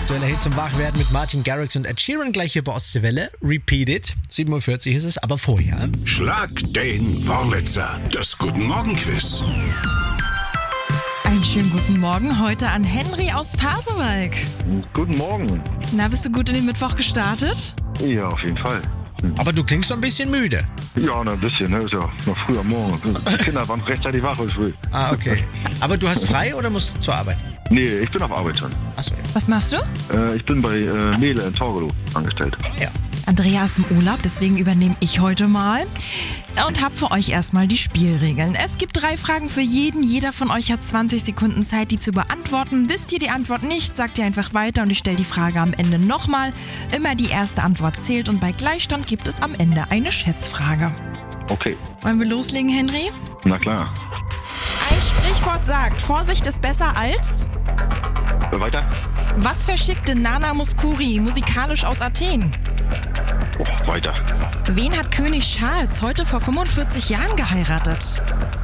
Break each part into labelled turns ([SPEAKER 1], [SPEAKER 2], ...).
[SPEAKER 1] Aktueller Hit zum Wachwerden mit Martin Garrix und Ed Sheeran gleich hier bei Ostseewelle. Repeat it. 7.40 Uhr ist es, aber vorher.
[SPEAKER 2] Schlag den Wurlitzer. Das Guten Morgen-Quiz.
[SPEAKER 3] Einen schönen guten Morgen heute an Henry aus Pasewalk.
[SPEAKER 4] Guten Morgen.
[SPEAKER 3] Na, bist du gut in den Mittwoch gestartet?
[SPEAKER 4] Ja, auf jeden Fall.
[SPEAKER 1] Aber du klingst so ein bisschen müde.
[SPEAKER 4] Ja, ein bisschen, ne? Ist ja noch früh am Morgen. Die Kinder waren rechtzeitig wach und früh.
[SPEAKER 1] Ah, okay. Aber du hast frei oder musst du zur Arbeit?
[SPEAKER 4] Nee, ich bin auf Arbeit schon.
[SPEAKER 1] Achso,
[SPEAKER 3] Was machst du?
[SPEAKER 4] Ich bin bei Nele in Torgelow angestellt.
[SPEAKER 1] ja.
[SPEAKER 3] Andrea ist im Urlaub, deswegen übernehme ich heute mal und habe für euch erstmal die Spielregeln. Es gibt 3 Fragen für jeden. Jeder von euch hat 20 Sekunden Zeit, die zu beantworten. Wisst ihr die Antwort nicht, sagt ihr einfach weiter und ich stelle die Frage am Ende nochmal. Immer die erste Antwort zählt und bei Gleichstand gibt es am Ende eine Schätzfrage.
[SPEAKER 4] Okay,
[SPEAKER 3] Wollen wir loslegen, Henry?
[SPEAKER 4] na klar.
[SPEAKER 3] Ein Sprichwort sagt, Vorsicht ist besser als...
[SPEAKER 4] Weiter?
[SPEAKER 3] Was verschickte Nana Mouskouri musikalisch aus Athen?
[SPEAKER 4] Oh, weiter.
[SPEAKER 3] Wen hat König Charles heute vor 45 Jahren geheiratet?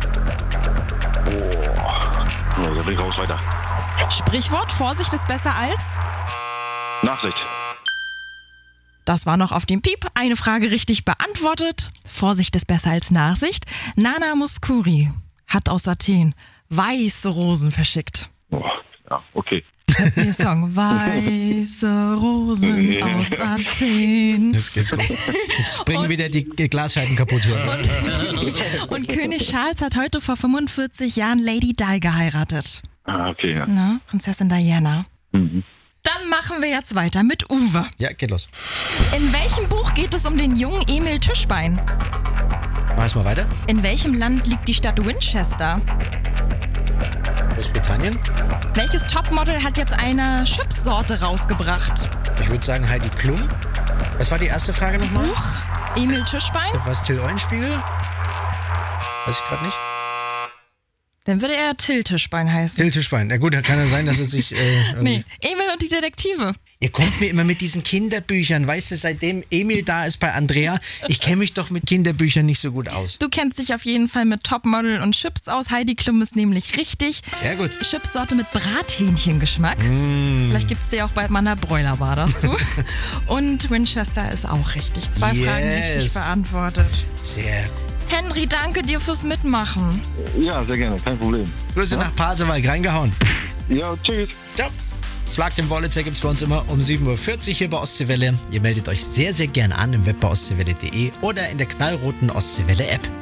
[SPEAKER 4] Oh, da bin ich raus, weiter.
[SPEAKER 3] Sprichwort, Vorsicht ist besser als...
[SPEAKER 4] Nachsicht.
[SPEAKER 3] Das war noch auf dem Piep. Eine Frage richtig beantwortet. Vorsicht ist besser als Nachsicht. Nana Mouskouri hat aus Athen weiße Rosen verschickt.
[SPEAKER 4] Oh, ja, okay.
[SPEAKER 3] Der Song Weiße Rosen aus Athen.
[SPEAKER 1] Jetzt geht's los. Jetzt springen
[SPEAKER 3] Und-
[SPEAKER 1] wieder die Glasscheiben kaputt hier.
[SPEAKER 3] Und König Charles hat heute vor 45 Jahren Lady Di geheiratet.
[SPEAKER 4] Ah, okay, ja.
[SPEAKER 3] Na, Prinzessin Diana.
[SPEAKER 4] Mhm.
[SPEAKER 3] Dann machen wir jetzt weiter mit Uwe.
[SPEAKER 1] Ja, geht los.
[SPEAKER 3] In welchem Buch geht es um den jungen Emil Tischbein?
[SPEAKER 1] Mach erst mal weiter.
[SPEAKER 3] In welchem Land liegt die Stadt Winchester?
[SPEAKER 1] Großbritannien.
[SPEAKER 3] Welches Topmodel hat jetzt eine Chipsorte rausgebracht?
[SPEAKER 1] Ich würde sagen Heidi Klum. Was war die erste Frage nochmal?
[SPEAKER 3] Buch Emil Tischbein?
[SPEAKER 1] Was Till Eulenspiegel? Weiß ich gerade nicht.
[SPEAKER 3] Dann würde er Till Tischbein heißen.
[SPEAKER 1] Till Tischbein. Na gut, dann kann ja sein, dass es sich...
[SPEAKER 3] Nee, Emil und die Detektive.
[SPEAKER 1] Ihr kommt mir immer mit diesen Kinderbüchern. Weißt du, seitdem Emil da ist bei Andrea, ich kenne mich doch mit Kinderbüchern nicht so gut aus.
[SPEAKER 3] Du kennst dich auf jeden Fall mit Topmodel und Chips aus. Heidi Klum ist nämlich richtig.
[SPEAKER 1] Sehr gut.
[SPEAKER 3] Chipsorte mit Brathähnchengeschmack. Vielleicht gibt es die auch bei meiner Bräulerbar dazu. Und Winchester ist auch richtig. 2 Fragen richtig beantwortet.
[SPEAKER 1] Sehr gut.
[SPEAKER 3] Henry, danke dir fürs Mitmachen.
[SPEAKER 4] Ja, sehr gerne, kein Problem.
[SPEAKER 1] Grüße nach Pasewalk, reingehauen.
[SPEAKER 4] Ja, tschüss.
[SPEAKER 1] Ciao. Schlag den Wurlitzer gibt's bei uns immer um 7.40 Uhr hier bei Ostseewelle. Ihr meldet euch sehr, sehr gern an im Web bei ostseewelle.de oder in der knallroten Ostseewelle-App.